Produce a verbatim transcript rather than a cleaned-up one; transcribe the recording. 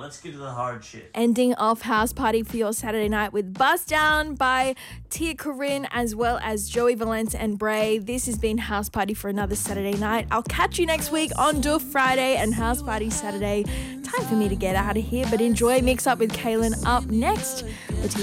let's get to the hard shit. Ending off House Party for your Saturday night with Bust Down by Tia Corinne as well as Joey Valence and Bray. This has been House Party for another Saturday night. I'll catch you next week on Do Friday and House Party Saturday. Time for me to get out of here, but enjoy Mix Up with Kaylin up next.